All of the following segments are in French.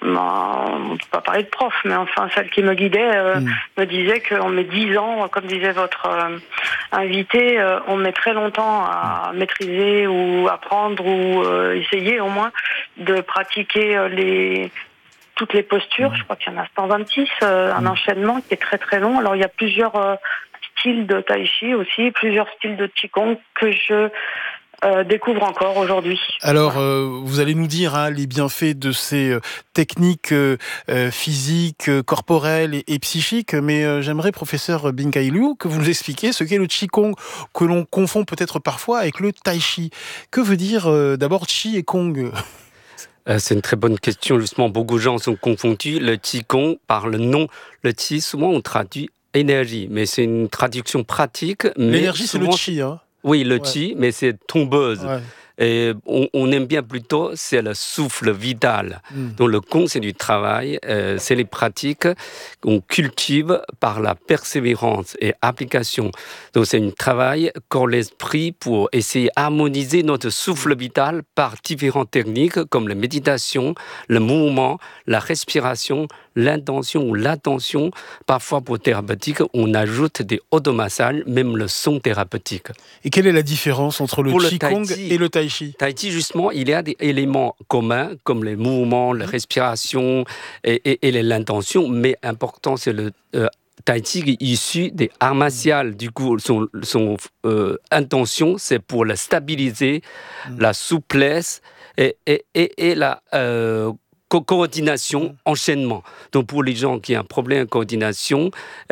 on peut pas parler de prof, mais enfin celle qui me guidait me disait qu'on met 10 ans, comme disait votre invité, on met très longtemps à maîtriser ou apprendre ou essayer au moins de pratiquer toutes les postures. Je crois qu'il y en a 126, un enchaînement qui est très très long. Alors il y a plusieurs styles de tai chi aussi, plusieurs styles de qigong que je découvre encore aujourd'hui. Alors, vous allez nous dire les bienfaits de ces techniques physiques, corporelles et psychiques, mais j'aimerais, professeur Bin-Kai Liu, que vous nous expliquiez ce qu'est le qigong, que l'on confond peut-être parfois avec le tai chi. Que veut dire d'abord chi et kong ? C'est une très bonne question. Justement, beaucoup de gens sont confondus. Le qigong, par le nom, le qi, souvent on traduit énergie, mais c'est une traduction pratique. L'énergie, c'est le qi, hein ? Oui, le qi, mais c'est tombeuse. Ouais. Et on aime bien plutôt, c'est le souffle vital. Donc le kong, c'est du travail, c'est les pratiques qu'on cultive par la persévérance et application. Donc c'est un travail corps-l'esprit pour essayer d'harmoniser notre souffle vital par différentes techniques comme la méditation, le mouvement, la respiration, l'intention ou l'attention. Parfois pour thérapeutique, on ajoute des automassages, même le son thérapeutique. Et quelle est la différence entre le qigong et le tai chi ? Tai chi, justement, il y a des éléments communs, comme les mouvements, la respiration et l'intention, mais important, c'est le tai chi qui est issu des arts martiaux. Du coup, son intention, c'est pour la stabiliser, la souplesse et la coordination, enchaînement. Donc pour les gens qui ont un problème de coordination,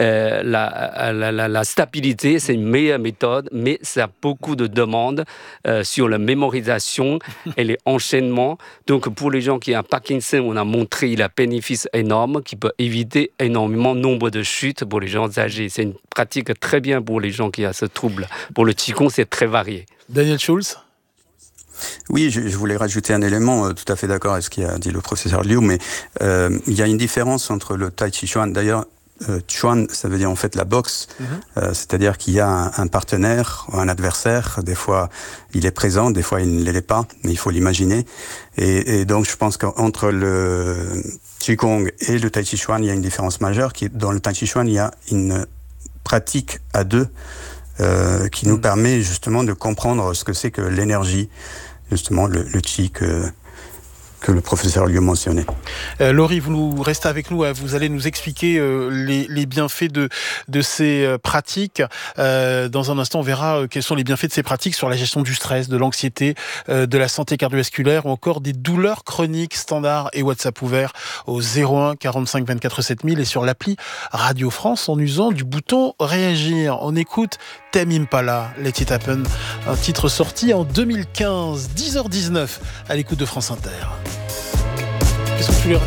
la stabilité, c'est une meilleure méthode, mais ça a beaucoup de demandes sur la mémorisation et les enchaînements. Donc pour les gens qui ont un Parkinson, on a montré le bénéfice énorme qui peut éviter énormément nombre de chutes pour les gens âgés. C'est une pratique très bien pour les gens qui ont ce trouble. Pour le qigong, c'est très varié. Daniel Schulz ? Oui, je voulais rajouter un élément, tout à fait d'accord avec ce qu'a dit le professeur Liu, mais il y a une différence entre le tai chi chuan. D'ailleurs, chuan, ça veut dire en fait la boxe, c'est-à-dire qu'il y a un partenaire, un adversaire, des fois il est présent, des fois il ne l'est pas, mais il faut l'imaginer. Et donc je pense qu'entre le qigong et le tai chi chuan, il y a une différence majeure, dans le tai chi chuan, il y a une pratique à deux qui nous permet justement de comprendre ce que c'est que l'énergie, justement le qi que le professeur Liu mentionnait. Laurie, vous restez avec nous, vous allez nous expliquer les bienfaits de ces pratiques. Dans un instant, on verra quels sont les bienfaits de ces pratiques sur la gestion du stress, de l'anxiété, de la santé cardiovasculaire ou encore des douleurs chroniques. Standard et WhatsApp ouvert au 01 45 24 7000 et sur l'appli Radio France en usant du bouton réagir. On écoute Tame Impala, Let It Happen, un titre sorti en 2015, 10h19 à l'écoute de France Inter.